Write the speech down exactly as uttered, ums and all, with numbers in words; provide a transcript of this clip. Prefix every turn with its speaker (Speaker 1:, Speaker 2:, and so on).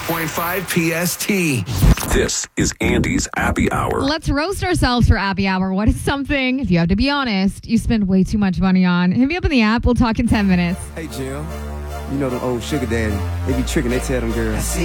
Speaker 1: point five P S T.
Speaker 2: This is Andy's Happy Hour.
Speaker 3: Let's roast ourselves for Happy Hour. What is something, if you have to be honest, you spend way too much money on? Hit me up in the app. We'll talk in ten minutes.
Speaker 4: Hey, Jim. You know the old sugar daddy. They be tricking. They tell them girls,